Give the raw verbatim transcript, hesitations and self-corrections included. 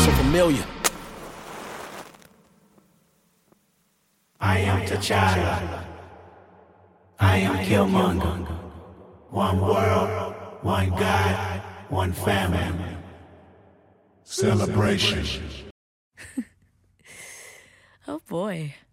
so familiar. I am T'Challa. I am Killmonger. One world, one God, one family. Celebration. Oh boy.